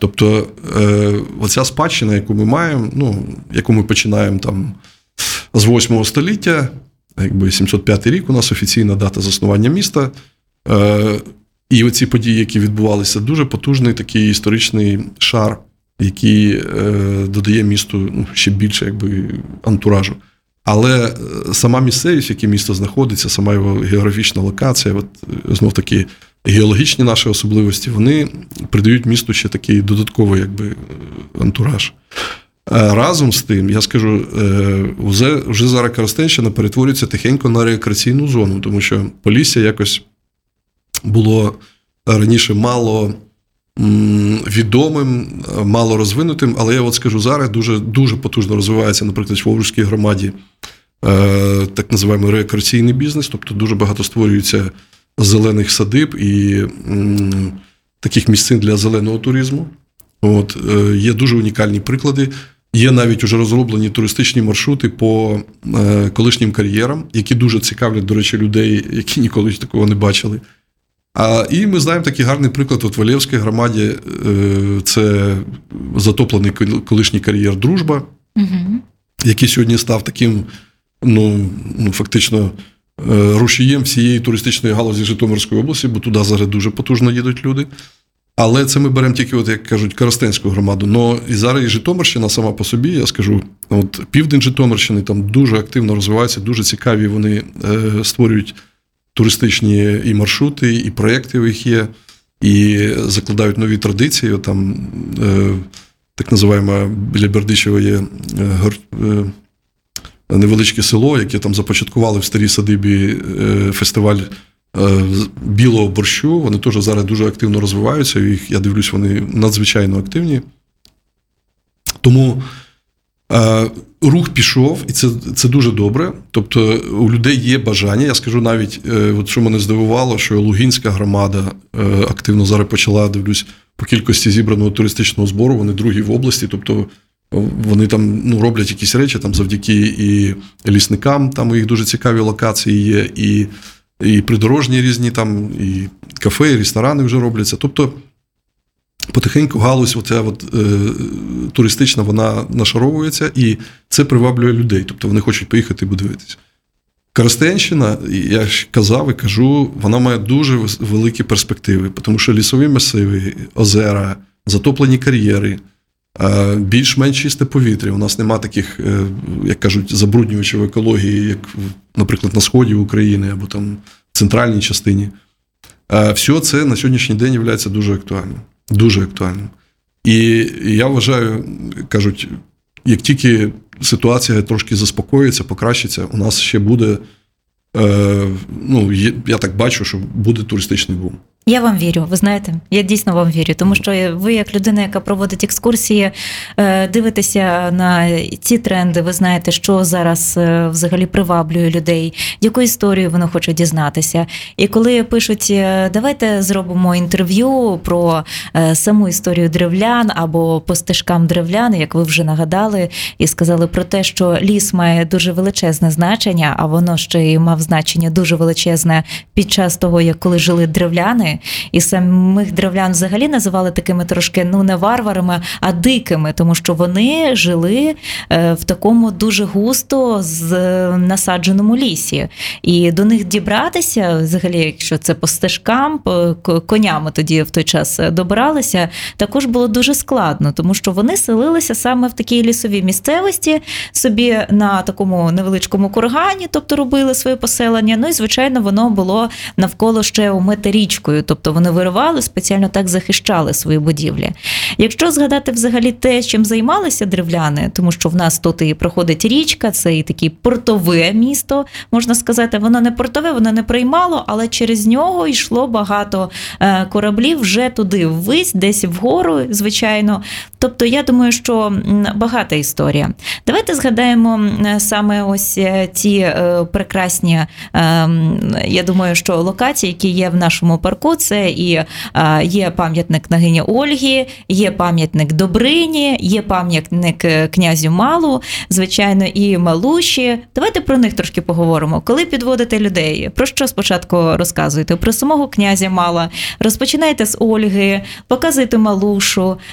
Тобто оця спадщина, яку ми маємо, яку ми починаємо там з 8 століття, 705 рік у нас офіційна дата заснування міста, і оці події, які відбувалися, дуже потужний такий історичний шар, який додає місту ще більше антуражу. Але сама місцевість, в якій місто знаходиться, сама його географічна локація, знов-таки геологічні наші особливості, вони придають місту ще такий додатковий антураж. Разом з тим, я скажу, вже зараз Коростенщина перетворюється тихенько на рекреаційну зону, тому що Полісся якось було раніше мало відомим, мало розвинутим, але я скажу, зараз дуже, дуже потужно розвивається, наприклад, в Овруцькій громаді так називаємо рекреаційний бізнес, тобто дуже багато створюється зелених садиб і таких місцин для зеленого туризму. Є дуже унікальні приклади. Є навіть уже розроблені туристичні маршрути по колишнім кар'єрам, які дуже цікавлять, до речі, людей, які ніколи такого не бачили. І ми знаємо такий гарний приклад в Валєвській громаді. Це затоплений колишній кар'єр «Дружба», який сьогодні став таким, фактично, рушієм всієї туристичної галузі Житомирської області, бо туди зараз дуже потужно їдуть люди. Але це ми беремо тільки, як кажуть, Коростенську громаду. І зараз і Житомирщина сама по собі, я скажу, південь Житомирщини там дуже активно розвивається, дуже цікаві вони створюють туристичні і маршрути, і проєкти у них є, і закладають нові традиції. Там, так називаємо, біля Бердичева є невеличке село, яке там започаткували в старій садибі фестиваль білого борщу. Вони теж зараз дуже активно розвиваються, і я дивлюсь, вони надзвичайно активні. Тому рух пішов, і це дуже добре. Тобто у людей є бажання. Я скажу навіть, що мене здивувало, що Лугинська громада активно зараз почала, дивлюсь, по кількості зібраного туристичного збору, вони другі в області, тобто вони там роблять якісь речі там завдяки і лісникам, там у їх дуже цікаві локації є, і придорожні різні там, і кафе, і ресторани вже робляться. Тобто потихеньку галузь туристична, вона нашаровується, і це приваблює людей. Тобто вони хочуть поїхати і подивитися. Коростенщина, я ж казав і кажу, вона має дуже великі перспективи, тому що лісові масиви, озера, затоплені кар'єри, більш-менш чисте повітря. У нас нема таких, як кажуть, забруднювачів екології, як, наприклад, на сході України або там в центральній частині. Все це на сьогоднішній день є дуже актуальним. Дуже актуальним. І я вважаю, кажуть, як тільки ситуація трошки заспокоїться, покращиться, у нас ще буде, я так бачу, що буде туристичний бум. Я вам вірю, ви знаєте, я дійсно вам вірю, тому що ви, як людина, яка проводить екскурсії, дивитеся на ці тренди, ви знаєте, що зараз взагалі приваблює людей, яку історію вони хочуть дізнатися. І коли пишуть, давайте зробимо інтерв'ю про саму історію древлян або по стежкам древлян, як ви вже нагадали, і сказали про те, що ліс має дуже величезне значення, а воно ще й мав значення дуже величезне під час того, як коли жили древляни. І самих древлян взагалі називали такими трошки, не варварами, а дикими, тому що вони жили в такому дуже густо насадженому лісі. І до них дібратися, взагалі, якщо це по стежкам, конями тоді в той час добиралися, також було дуже складно, тому що вони селилися саме в такій лісовій місцевості, собі на такому невеличкому кургані, тобто робили своє поселення, і, звичайно, воно було навколо ще омите річкою, тобто вони виривали, спеціально так захищали свої будівлі. Якщо згадати взагалі те, чим займалися древляни, тому що в нас тут і проходить річка, це і таке портове місто, можна сказати, воно не портове, воно не приймало, але через нього йшло багато кораблів вже туди ввись, десь вгору, звичайно. Тобто я думаю, що багата історія. Давайте згадаємо саме ось ці прекрасні, я думаю, що локації, які є в нашому парку, це і є пам'ятник княгині Ольгі, є пам'ятник Добрині, є пам'ятник князю Малу, звичайно, і Малуші. Давайте про них трошки поговоримо. Коли підводите людей, про що спочатку розказуєте? Про самого князя Мала. Розпочинаєте з Ольги, показуєте Малушу,